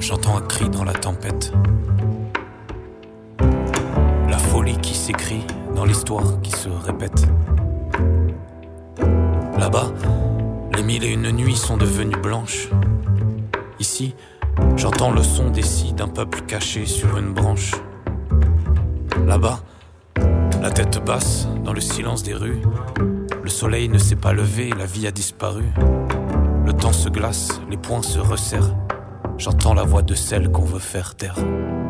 J'entends un cri dans la tempête. La folie qui s'écrit dans l'histoire qui se répète. Là-bas, les 1001 nuits sont devenues blanches. Ici, j'entends le son des scies d'un peuple caché sur une branche. Là-bas, la tête basse dans le silence des rues. Le soleil ne s'est pas levé, la vie a disparu. Le temps se glace, les poings se resserrent. J'entends la voix de celle qu'on veut faire taire.